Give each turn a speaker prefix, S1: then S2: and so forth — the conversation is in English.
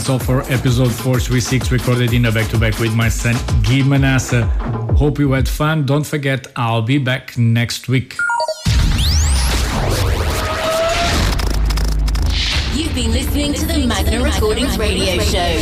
S1: that's all for episode 436, recorded in a back-to-back with my son Guy Manasseh. Hope you had fun. Don't forget, I'll be back next week.
S2: You've been listening to the Magna Recordings radio show.